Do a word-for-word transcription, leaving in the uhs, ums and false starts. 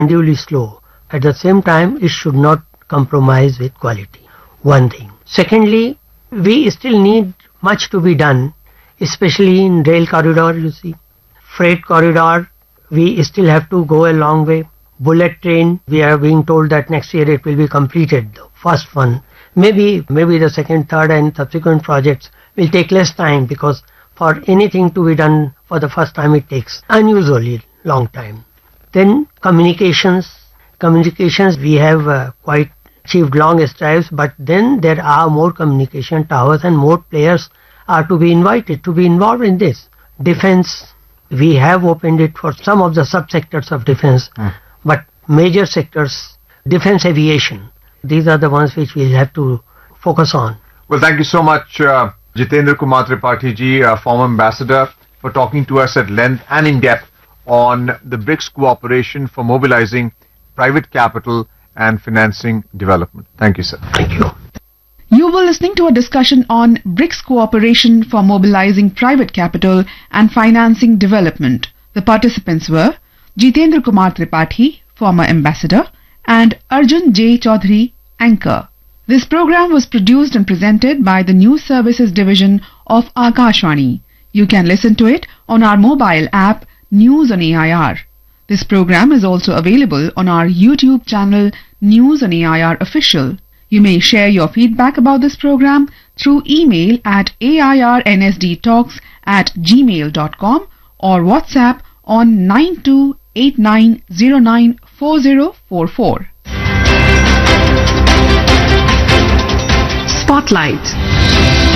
unduly slow. At the same time, it should not compromise with quality. One thing. Secondly, we still need much to be done, especially in rail corridor, you see. Freight corridor, we still have to go a long way. Bullet train, we are being told that next year it will be completed, the first one. Maybe, maybe the second, third and subsequent projects will take less time, because for anything to be done for the first time it takes unusually long time. Then communications, communications we have uh, quite achieved long strides, but then there are more communication towers and more players are to be invited to be involved in this. Defense, we have opened it for some of the subsectors of defense, mm. but major sectors, defense aviation, these are the ones which we'll have to focus on. Well, thank you so much, uh, Jitendra Kumar Tripathi ji, uh, former ambassador, for talking to us at length and in depth on the BRICS cooperation for mobilizing private capital and financing development. Thank you, sir. Thank you. You were listening to a discussion on BRICS cooperation for mobilizing private capital and financing development. The participants were Jitendra Kumar Tripathi, former ambassador, and Arjun J. Chaudhary, anchor. This program was produced and presented by the News Services Division of Akashvani. You can listen to it on our mobile app News on A I R. This program is also available on our YouTube channel News on A I R Official. You may share your feedback about this program through email at airnsdtalks at gmail dot com or WhatsApp on nine two eight nine zero nine four zero four four. Spotlight.